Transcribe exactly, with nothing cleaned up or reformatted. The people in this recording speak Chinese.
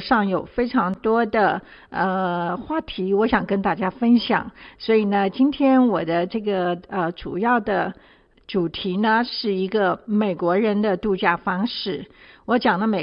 上有非常多的呃话题我想跟大家分享，所以呢今天我的这个呃主要的主题呢是一个美国人的度假方式。我讲的美